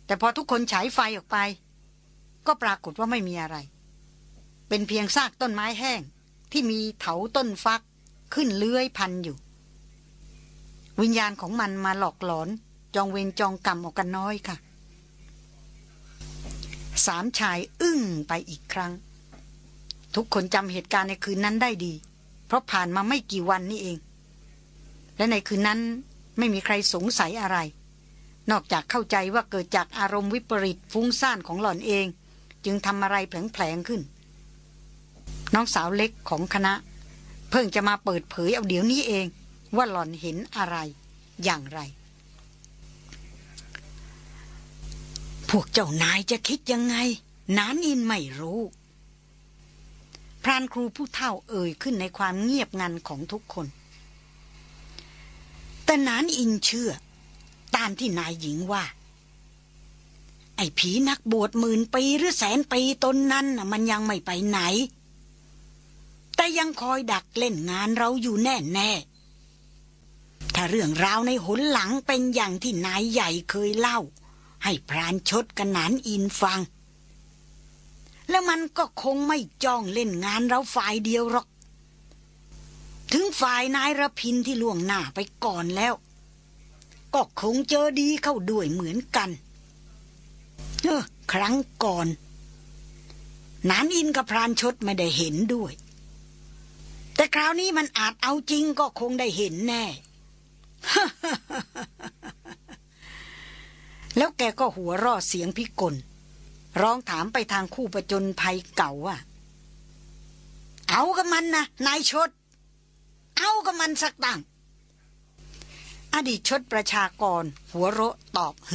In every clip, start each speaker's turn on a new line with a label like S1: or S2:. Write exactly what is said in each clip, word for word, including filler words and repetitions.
S1: แต่พอทุกคนฉายไฟออกไปก็ปรากฏว่าไม่มีอะไรเป็นเพียงซากต้นไม้แห้งที่มีเถาต้นฟักขึ้นเลื้อยพันอยู่วิญญาณของมันมาหลอกหลอนจองเวรจองกรรมออกกันน้อยค่ะสามชายอึ้งไปอีกครั้งทุกคนจำเหตุการณ์ในคืนนั้นได้ดีเพราะผ่านมาไม่กี่วันนี่เองและในคืนนั้นไม่มีใครสงสัยอะไรนอกจากเข้าใจว่าเกิดจากอารมณ์วิปริตฟุ้งซ่านของหล่อนเองจึงทำอะไรแผลงๆขึ้นน้องสาวเล็กของคณะเพิ่งจะมาเปิดเผยเอาเดี๋ยวนี้เองว่าหล่อนเห็นอะไรอย่างไรพวกเจ้านายจะคิดยังไงนานอินไม่รู้พรานครูผู้เฒ่าเอ่ยขึ้นในความเงียบงันของทุกคนแต่นานอินเชื่อตามที่นายหญิงว่าไอ้ผีนักบวชหมื่นปีหรือแสนปีตนนั้นน่ะมันยังไม่ไปไหนแต่ยังคอยดักเล่นงานเราอยู่แน่แน่ถ้าเรื่องราวในหนหลังเป็นอย่างที่นายใหญ่เคยเล่าให้พรานชดกับนานอินฟังแล้วมันก็คงไม่จ้องเล่นงานเราฝ่ายเดียวหรอกถึงฝ่ายนายระพินที่ล่วงหน้าไปก่อนแล้วก็คงเจอดีเข้าด้วยเหมือนกันเออครั้งก่อนนานอินกับพรานชดไม่ได้เห็นด้วยแต่คราวนี้มันอาจเอาจริงก็คงได้เห็นแน่ แล้วแกก็หัวเราะเสียงพิกลร้องถามไปทางคู่ประจนภัยเก่าว่าเอากับมันนะนายชดเอากับมันสักตั้งอดีตชดประชากรหัวเราะตอบฮึ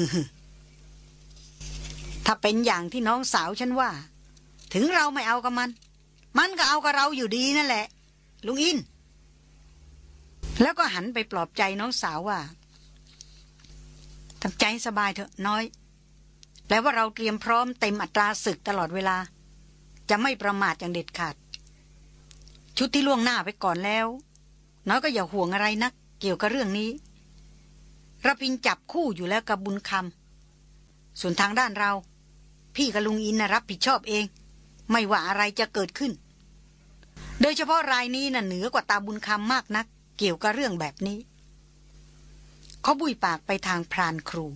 S1: ถ้าเป็นอย่างที่น้องสาวฉันว่าถึงเราไม่เอากับมันมันก็เอากับเราอยู่ดีนั่นแหละลุงอินแล้วก็หันไปปลอบใจน้องสาวว่าทำใจสบายเถอะน้อยแปลว่าเราเตรียมพร้อมเต็มอัตราศึกตลอดเวลาจะไม่ประมาทอย่างเด็ดขาดชุดที่ล่วงหน้าไปก่อนแล้วน้อยก็อย่าห่วงอะไรนักเกี่ยวกับเรื่องนี้ระพินจับคู่อยู่แล้วกับบุญคำส่วนทางด้านเราพี่กับลุงอินนะรับผิดชอบเองไม่ว่าอะไรจะเกิดขึ้นโดยเฉพาะรายนี้น่ะเหนือกว่าตาบุญคำมากนักเกี่ยวกับเรื่องแบบนี้เขาบุยปากไปทางพรานครู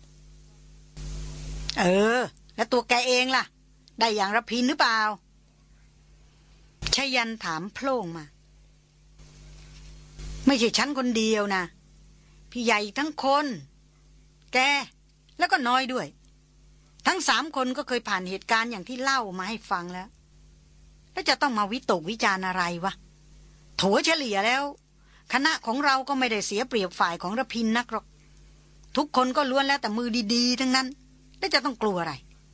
S1: เออแล้วตัวแกเองล่ะได้อย่างระพินหรือเปล่าชยันถามโพล่งมาไม่ใช่ฉันคนเดียวนะพี่ใหญ่ทั้งคนแกแล้วก็น้อยด้วยทั้งสามคนก็เคยผ่านเหตุการณ์อย่างที่เล่ามาให้ฟังแล้วแล้วจะต้องมาวิตกวิจารณ์อะไรวะโถเฉลี่ยแล้วคณะของเราก็ไม่ได้เสียเปรียบฝ่ายของระพินนักหรอกทุกคนก็ล้วนแล้วแต่มือดีๆทั้งนั้นแล้วจะต้องกลัวอะไร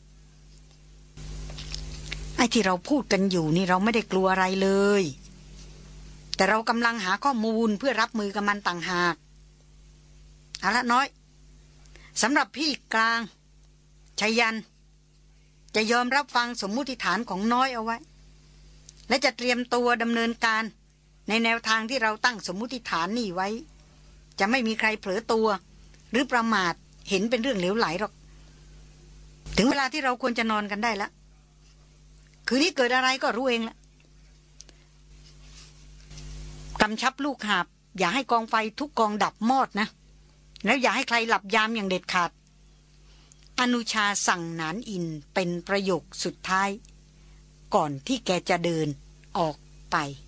S1: ไอ้ที่เราพูดกันอยู่นี่เราไม่ได้กลัวอะไรเลยแต่เรากำลังหาข้อมูลเพื่อรับมือกับมันต่างหากเอาละน้อยสำหรับพี่กลางชัยยันจะยอมรับฟังสมมุติฐานของน้อยเอาไว้และจะเตรียมตัวดำเนินการในแนวทางที่เราตั้งสมมุติฐานนี่ไว้จะไม่มีใครเผลอตัวหรือประมาทเห็นเป็นเรื่องเหลวไหลหรอกถึงเวลาที่เราควรจะนอนกันได้แล้วคืนนี้เกิดอะไรก็รู้เองละกำชับลูกหาบอย่าให้กองไฟทุกกองดับมอดนะแล้วอย่าให้ใครหลับยามอย่างเด็ดขาดอนุชาสั่งหนานอินเป็นประโยคสุดท้ายก่อนที่แกจะเดินออกไป